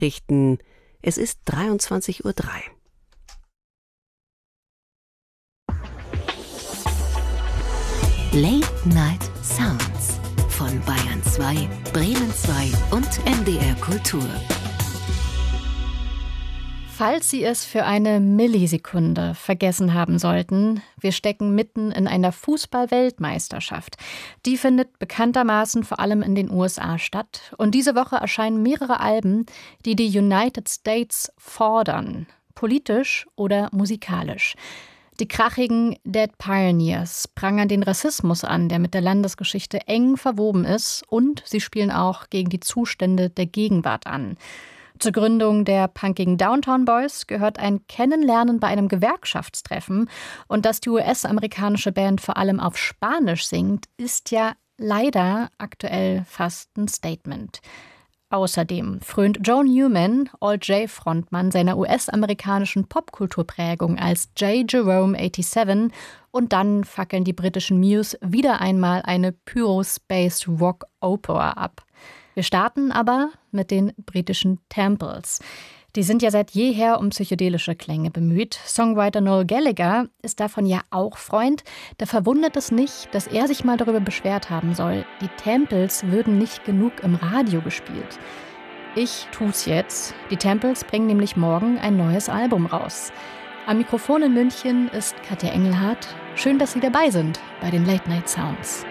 Richten. Es ist 23:03 Uhr. Late Night Sounds von Bayern 2, Bremen 2 und NDR Kultur. Falls Sie es für eine Millisekunde vergessen haben sollten, wir stecken mitten in einer Fußball-Weltmeisterschaft. Die findet bekanntermaßen vor allem in den USA statt. Und diese Woche erscheinen mehrere Alben, die die United States fordern, politisch oder musikalisch. Die krachigen Dead Pioneers prangern den Rassismus an, der mit der Landesgeschichte eng verwoben ist, und sie spielen auch gegen die Zustände der Gegenwart an. Zur Gründung der punkigen Downtown Boys gehört ein Kennenlernen bei einem Gewerkschaftstreffen. Und dass die US-amerikanische Band vor allem auf Spanisch singt, ist ja leider aktuell fast ein Statement. Außerdem frönt Joe Newman, All-J-Frontmann, seiner US-amerikanischen Popkulturprägung als J. Jerome 87, und dann fackeln die britischen Muse wieder einmal eine Pyro-Space-Rock-Opera ab. Wir starten aber mit den britischen Temples. Die sind ja seit jeher um psychedelische Klänge bemüht. Songwriter Noel Gallagher ist davon ja auch Freund. Da verwundert es nicht, dass er sich mal darüber beschwert haben soll, die Temples würden nicht genug im Radio gespielt. Ich tu's jetzt. Die Temples bringen nämlich morgen ein neues Album raus. Am Mikrofon in München ist Katja Engelhardt. Schön, dass Sie dabei sind bei den Late Night Sounds.